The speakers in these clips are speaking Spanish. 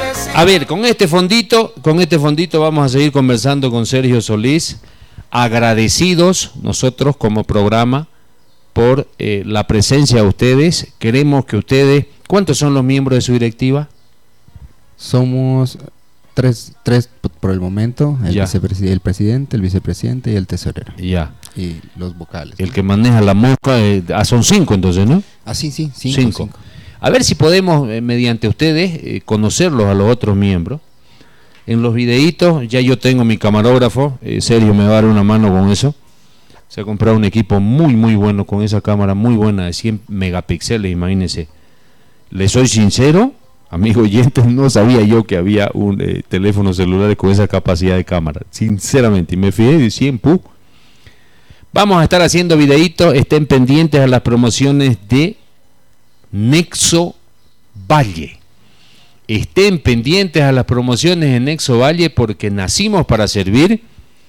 A ver, con este fondito vamos a seguir conversando con Sergio Solís, agradecidos nosotros como programa por la presencia de ustedes. Queremos que ustedes, ¿cuántos son los miembros de su directiva? Somos tres por el momento, el presidente, el vicepresidente y el tesorero. Ya. Y los vocales. El que maneja la mosca, son 5 entonces, ¿no? Sí, 5. A ver si podemos, mediante ustedes, conocerlos a los otros miembros. En los videitos, ya yo tengo mi camarógrafo, Sergio me va a dar una mano con eso. Se ha comprado un equipo muy, muy bueno con esa cámara, muy buena, de 100 megapíxeles, imagínense. Les soy sincero, amigo oyentes, no sabía yo que había un teléfono celular con esa capacidad de cámara. Sinceramente, y me fijé de 100 pu. Vamos a estar haciendo videitos, estén pendientes a las promociones de Nexo Valle. Estén pendientes a las promociones de Nexo Valle porque nacimos para servir.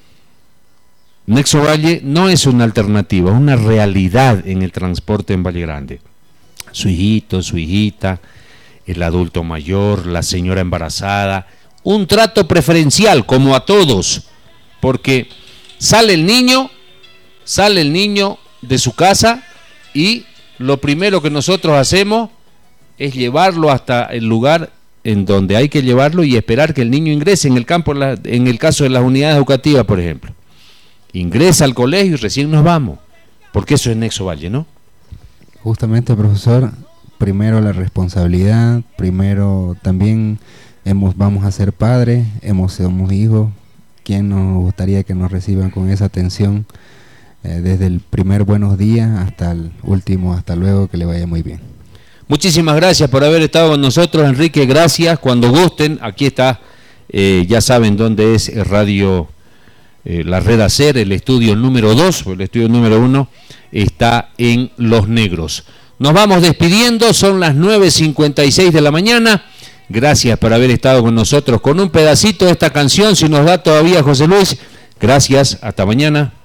Nexo Valle no es una alternativa, es una realidad en el transporte en Valle Grande. Su hijito, su hijita, el adulto mayor, la señora embarazada, un trato preferencial como a todos, porque sale el niño de su casa y lo primero que nosotros hacemos es llevarlo hasta el lugar en donde hay que llevarlo y esperar que el niño ingrese en el campo, en el caso de las unidades educativas, por ejemplo. Ingresa al colegio y recién nos vamos, porque eso es Nexo Valle, ¿no? Justamente, profesor, primero la responsabilidad, primero también vamos a ser padres, somos hijos. ¿Quién nos gustaría que nos reciban con esa atención? Desde el primer buenos días hasta el último, hasta luego, que le vaya muy bien. Muchísimas gracias por haber estado con nosotros, Enrique, gracias. Cuando gusten, aquí está, ya saben dónde es Radio La Red Hacer, el estudio número 2, o el estudio número 1, está en Los Negros. Nos vamos despidiendo, son las 9:56 de la mañana. Gracias por haber estado con nosotros con un pedacito de esta canción, si nos da todavía José Luis. Gracias, hasta mañana.